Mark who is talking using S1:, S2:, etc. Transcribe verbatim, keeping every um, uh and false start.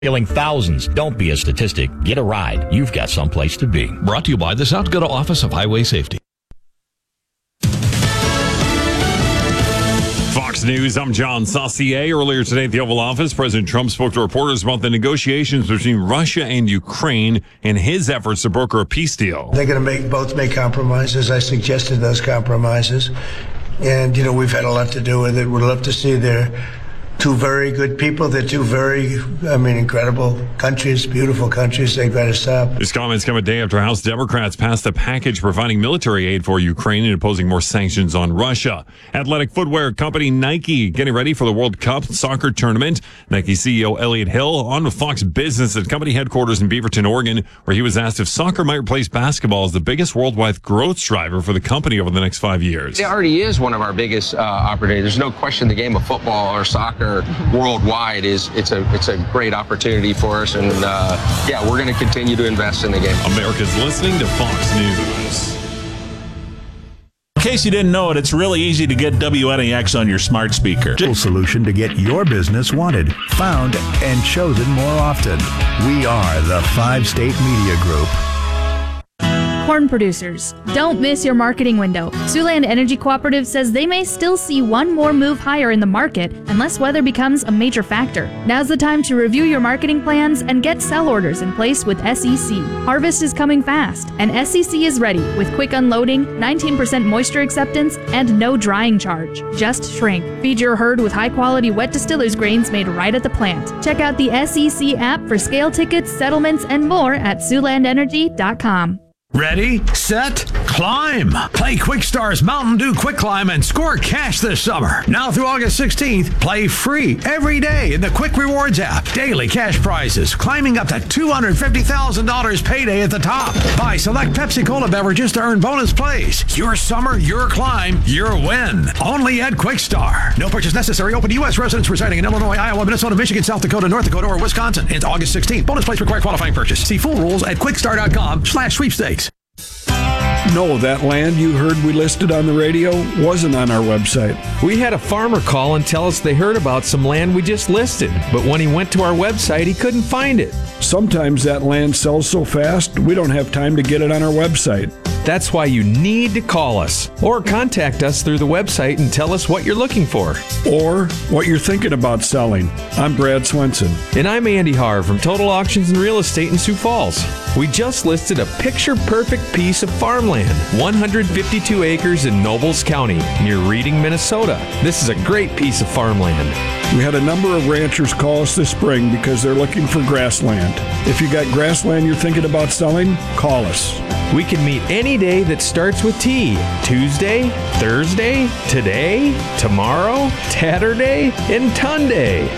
S1: Failing thousands. Don't be a statistic. Get a ride. You've got someplace to be.
S2: Brought to you by the South Dakota Office of Highway Safety.
S3: Fox News, I'm John Saucier. Earlier today at the Oval Office, President Trump spoke to reporters about the negotiations between Russia and Ukraine and his efforts to broker a peace deal.
S4: They're going to make both make compromises. I suggested those compromises. And, you know, we've had a lot to do with it. We'd love to see their two very good people. They're two very, I mean, incredible countries, beautiful countries. They've got to stop.
S3: His comments come a day after House Democrats passed a package providing military aid for Ukraine and imposing more sanctions on Russia. Athletic footwear company Nike getting ready for the World Cup soccer tournament. Nike C E O Elliott Hill on with Fox Business at company headquarters in Beaverton, Oregon, where he was asked if soccer might replace basketball as the biggest worldwide growth driver for the company over the next five years.
S5: It already is one of our biggest uh, opportunities. There's no question the game of football or soccer worldwide is it's a it's a great opportunity for us, and uh, yeah, we're going to continue to invest in the game.
S3: America's listening to Fox News.
S6: In case you didn't know it, it's really easy to get W N A X on your smart speaker.
S7: Solution to get your business wanted, found, and chosen more often. We are the Five State Media Group.
S8: Corn producers, don't miss your marketing window. Siouxland Energy Cooperative says they may still see one more move higher in the market unless weather becomes a major factor. Now's the time to review your marketing plans and get sell orders in place with S E C. Harvest is coming fast, and S E C is ready with quick unloading, nineteen percent moisture acceptance, and no drying charge. Just shrink. Feed your herd with high-quality wet distillers grains made right at the plant. Check out the S E C app for scale tickets, settlements, and more at siouxland energy dot com.
S9: Ready, set, climb. Play Quickstar's Mountain Dew Quick Climb and score cash this summer. Now through August sixteenth, play free every day in the Quick Rewards app. Daily cash prizes climbing up to two hundred fifty thousand dollars payday at the top. Buy select Pepsi Cola beverages to earn bonus plays. Your summer, your climb, your win. Only at Quickstar. No purchase necessary. Open to U S residents residing in Illinois, Iowa, Minnesota, Michigan, South Dakota, North Dakota, or Wisconsin. It's August sixteenth. Bonus plays require qualifying purchase. See full rules at quickstar.com slash sweepstakes.
S10: No, that land you heard we listed on the radio wasn't on our website.
S11: We had a farmer call and tell us they heard about some land we just listed, but when he went to our website, he couldn't find it.
S10: Sometimes that land sells so fast, we don't have time to get it on our website.
S11: That's why you need to call us or contact us through the website and tell us what you're looking for.
S10: Or what you're thinking about selling. I'm Brad Swenson.
S11: And I'm Andy Harr from Total Auctions and Real Estate in Sioux Falls. We just listed a picture-perfect piece of farmland, one hundred fifty-two acres in Nobles County, near Reading, Minnesota. This is a great piece of farmland.
S10: We had a number of ranchers call us this spring because they're looking for grassland. If you got grassland you're thinking about selling, call us.
S11: We can meet any day that starts with T. Tuesday, Thursday, today, tomorrow, Tatterday, and Tunday.